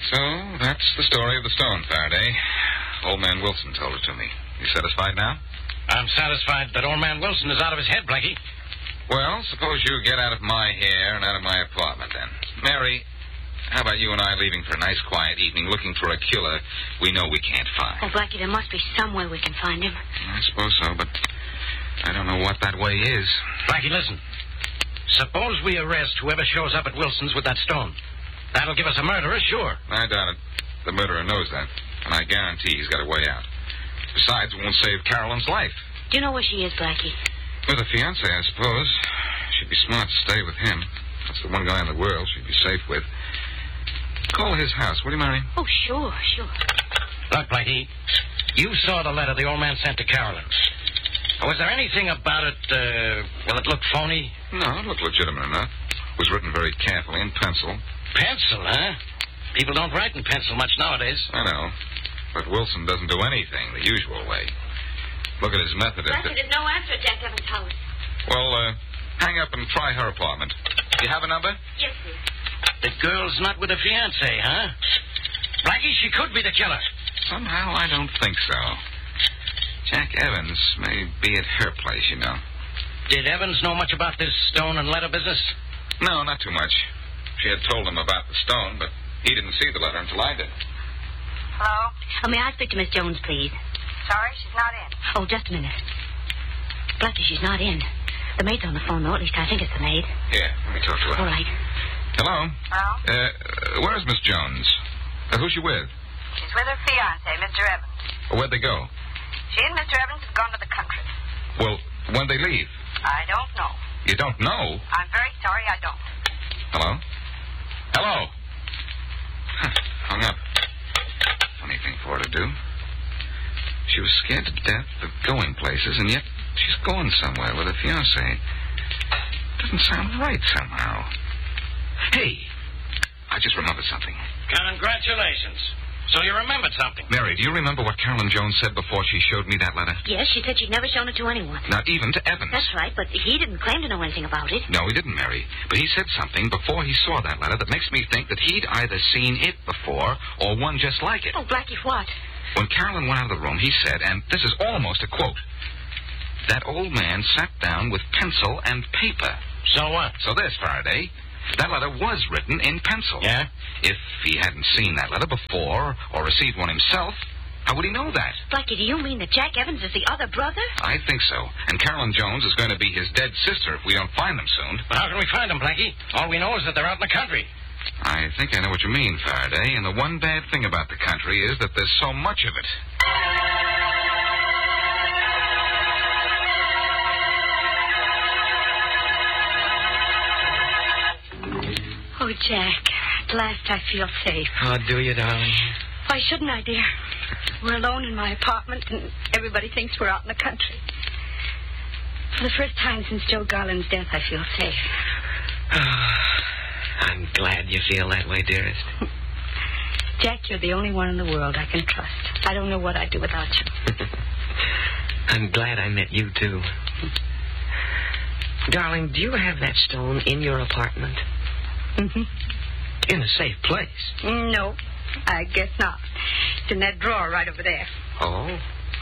So, that's the story of the stone, Faraday. Old man Wilson told it to me. You satisfied now? I'm satisfied that old man Wilson is out of his head, Blackie. Well, suppose you get out of my hair and out of my apartment, then. Mary, how about you and I leaving for a nice, quiet evening looking for a killer we know we can't find? Oh, Blackie, there must be some way we can find him. I suppose so, but I don't know what that way is. Blackie, listen. Suppose we arrest whoever shows up at Wilson's with that stone. That'll give us a murderer, sure. I doubt it. The murderer knows that, and I guarantee he's got a way out. Besides, it won't save Carolyn's life. Do you know where she is, Blackie? With a fiancé, I suppose. She'd be smart to stay with him. That's the one guy in the world she'd be safe with. Call his house, will you, Mary? Oh, sure. Look, Blackie, you saw the letter the old man sent to Carolyn. Was there anything about it, it looked phony? No, it looked legitimate enough. It was written very carefully in pencil. Pencil, huh? People don't write in pencil much nowadays. I know. But Wilson doesn't do anything the usual way. Look at his method. Blackie, there's no answer at Jack Evans' house. Well, hang up and try her apartment. Do you have a number? Yes, please. The girl's not with a fiancé, huh? Blackie, she could be the killer. Somehow I don't think so. Jack Evans may be at her place, you know. Did Evans know much about this stone and letter business? No, not too much. She had told him about the stone, but he didn't see the letter until I did. Hello? May I speak to Miss Jones, please? Sorry, she's not in. Oh, just a minute. Blackie, she's not in. The maid's on the phone, though. At least I think it's the maid. Here, let me talk to her. All right. Hello? Hello? Where's Miss Jones? Who's she with? She's with her fiancé, Mr. Evans. Where'd they go? She and Mr. Evans have gone to the country. Well, when'd they leave? I don't know. You don't know? I'm very sorry I don't. Hello? Hello? Hung up. Funny thing for her to do. She was scared to death of going places, and yet she's going somewhere with her fiancé. Doesn't sound right somehow. Hey, I just remembered something. Congratulations. So you remembered something. Mary, do you remember what Carolyn Jones said before she showed me that letter? Yes, she said she'd never shown it to anyone. Not even to Evans. That's right, but he didn't claim to know anything about it. No, he didn't, Mary. But he said something before he saw that letter that makes me think that he'd either seen it before or one just like it. Oh, Blackie, what? When Carolyn went out of the room, he said, and this is almost a quote, "That old man sat down with pencil and paper." So what? So this, Faraday. That letter was written in pencil. Yeah? If he hadn't seen that letter before or received one himself, how would he know that? Blackie, do you mean that Jack Evans is the other brother? I think so. And Carolyn Jones is going to be his dead sister if we don't find them soon. But how can we find them, Blackie? All we know is that they're out in the country. I think I know what you mean, Faraday. And the one bad thing about the country is that there's so much of it. Oh, Jack, at last I feel safe. Oh, do you, darling? Why shouldn't I, dear? We're alone in my apartment, and everybody thinks we're out in the country. For the first time since Joe Garland's death, I feel safe. Oh, I'm glad you feel that way, dearest. Jack, you're the only one in the world I can trust. I don't know what I'd do without you. I'm glad I met you, too. Darling, do you have that stone in your apartment? Mm-hmm. In a safe place? No, I guess not. It's in that drawer right over there. Oh.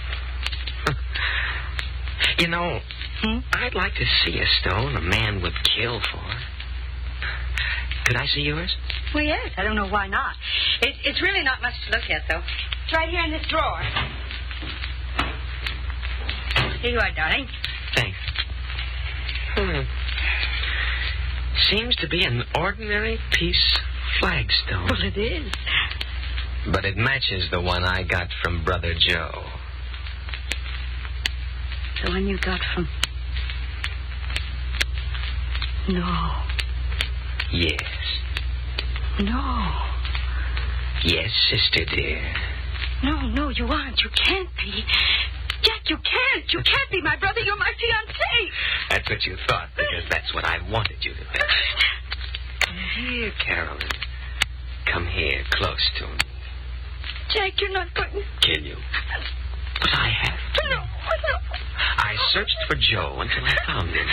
You know, I'd like to see a stone a man would kill for. Could I see yours? Well, yes. I don't know why not. It's really not much to look at, though. It's right here in this drawer. Here you are, darling. Thanks. Seems to be an ordinary piece flagstone. Well, it is. But it matches the one I got from Brother Joe. The one you got from... No. Yes. No. Yes, sister dear. No, you aren't. You can't be. Jack, you can't. You can't be my brother. You're my fiancé. That's what you thought, because that's what I wanted you to think. Come here, Carolyn. Come here, close to me. Jack, you're not going to... Kill you. But I have to. No. I searched for Joe until I found him.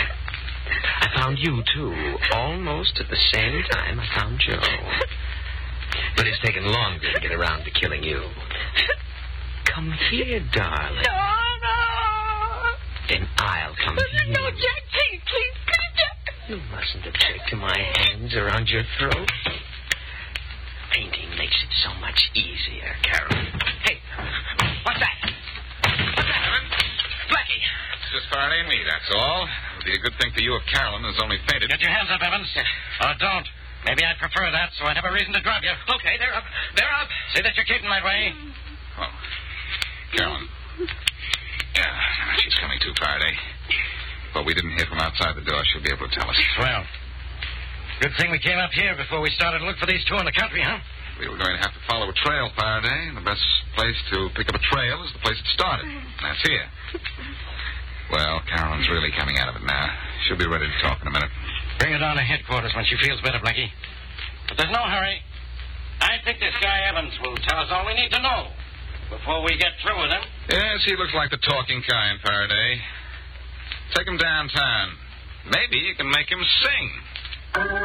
I found you, too. Almost at the same time I found Joe. But it's taken longer to get around to killing you. Come here, darling. No. Then I'll come to you. No, Jack, please, Jack. You mustn't object to my hands around your throat. Painting makes it so much easier, Carol. Hey, what's that? What's that, Evan? Blackie. It's just Faraday and me, that's all. It would be a good thing for you if Carolyn has only fainted. Get your hands up, Evans. Or don't. Maybe I'd prefer that, so I'd have a reason to drop you. Okay, they're up. They're up. See that you're keeping that way. Oh, Carolyn. Yeah, she's coming too, Faraday. But we didn't hear from outside the door. She'll be able to tell us. Well, good thing we came up here before we started to look for these two in the country, huh? We were going to have to follow a trail, Faraday. And the best place to pick up a trail is the place it started. And that's here. Well, Carolyn's really coming out of it now. She'll be ready to talk in a minute. Bring her down to headquarters when she feels better, Blackie. But there's no hurry. I think this guy Evans will tell us all we need to know before we get through with him. Yes, he looks like the talking kind, Faraday. Take him downtown. Maybe you can make him sing.